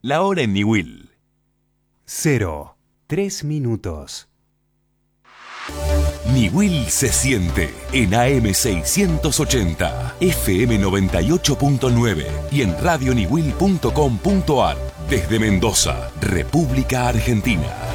La hora en Niwil. 03 minutos. Niwil se siente en AM 680, FM 98.9 y en radioniwil.com.ar desde Mendoza, República Argentina.